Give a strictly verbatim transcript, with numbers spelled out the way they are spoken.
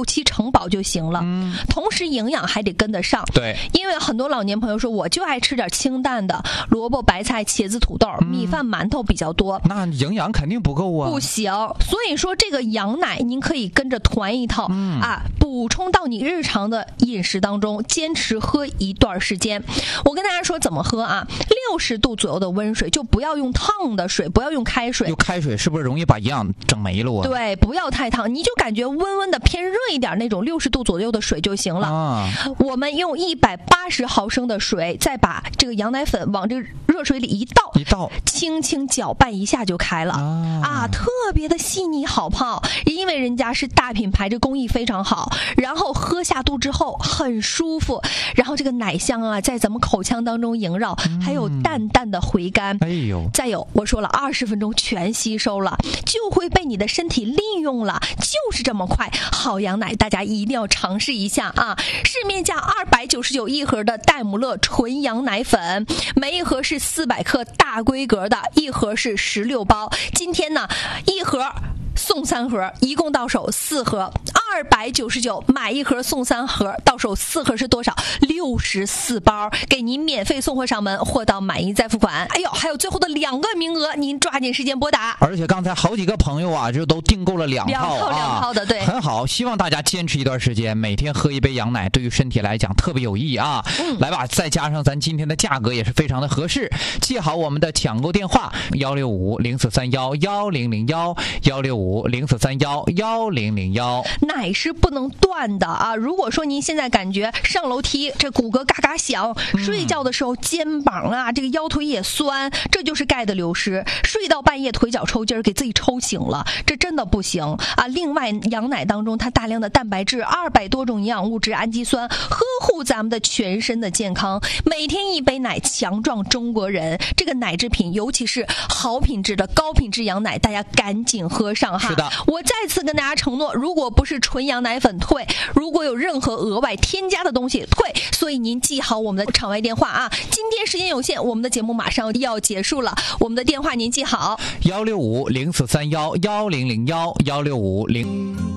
六七成饱就行了。嗯，同时营养还得跟得上。 对， 因为很多老年朋友说，我就爱吃点清淡的，萝卜、白菜、茄子、土豆、嗯、米饭、馒头比较多， 那营养肯定不够啊。 不行，所以说这个羊奶您可以跟着团一套、嗯、啊，补充到你日常的饮食当中，坚持喝一段时间。我跟大家说怎么喝啊？六十度左右的温水，就不要用烫的水，不要用开水。 用开水是不是容易把营养整没了啊？ 对，不要太烫，你就感觉温温的偏热一点那种六十度左右的水就行了。啊、我们用一百八十毫升的水，再把这个羊奶粉往这热水里一倒， 一倒， 轻轻搅拌一下就开了。啊, 啊，特别的细腻好泡，因为人家是大品牌，这工艺非常好。然后喝下肚之后很舒服，然后这个奶香啊，在咱们口腔当中萦绕，嗯、还有淡淡的回甘。 哎呦， 再有我说了，二十分钟全吸收了，就会被你的身体利用了，就是这么快。好羊奶，大家一定要尝试一下啊！市面价二百九十九一盒的戴姆勒纯羊奶粉，每一盒是四百克大规格的，一盒是十六包。今天呢，一盒送三盒，一共到手四盒，二百九十九买一盒送三盒，到手四盒是多少？六十四包，给您免费送货上门，货到满意再付款。哎呦，还有最后的两个名额，您抓紧时间拨打。 而且刚才好几个朋友啊，就都订购了两套， 两套两套的，对， 很好。希望大家坚持一段时间，每天喝一杯羊奶，对于身体来讲特别有益啊。嗯，来吧，再加上咱今天的价格也是非常的合适，记好我们的抢购电话：幺六五零四三幺幺零零幺幺六五零四三幺幺零零幺。 奶是不能断的啊！如果说您现在感觉上楼梯这骨骼嘎嘎响，睡觉的时候肩膀啊这个腰腿也酸，这就是钙的流失。睡到半夜腿脚抽筋，给自己抽醒了，这真的不行啊！另外，羊奶当中它大量的蛋白质、二百多种营养物质、氨基酸，呵护咱们的全身的健康。每天一杯奶，强壮中国人。这个奶制品，尤其是好品质的高品质羊奶，大家赶紧喝上哈！ 是的， 我再次跟大家承诺，如果不是纯羊奶粉退，如果有任何额外添加的东西退。所以您记好我们的场外电话啊！今天时间有限，我们的节目马上要结束了，我们的电话您记好： 幺六五零四三幺幺零零幺幺六五零。